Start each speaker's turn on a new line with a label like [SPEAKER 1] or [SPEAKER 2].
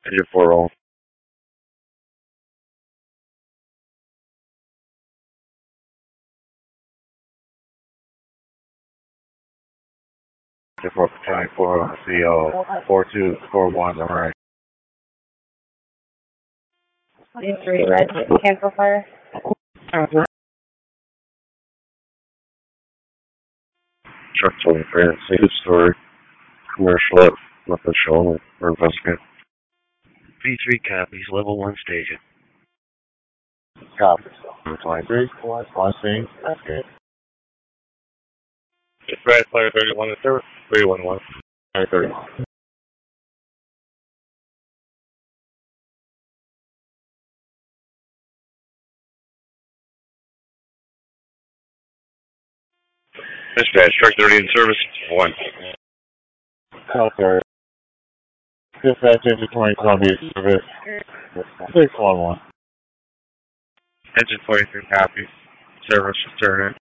[SPEAKER 1] Engine 4 roll. Engine 4 County 4 CO 4241, I'm right.
[SPEAKER 2] 23 red, cancel fire.
[SPEAKER 1] Truck 23, single story, commercial up, nothing showing, we're investigating.
[SPEAKER 3] V3 copies, level 1 staging.
[SPEAKER 1] Copy. 23, last thing, that's good.
[SPEAKER 4] Dispatch Fire 31 to service, 311.
[SPEAKER 1] 31.
[SPEAKER 4] Dispatch, truck 30 in service, 1.
[SPEAKER 1] Okay. Dispatch engine 20 Columbia service, 611.
[SPEAKER 4] Engine 23 copies, service return.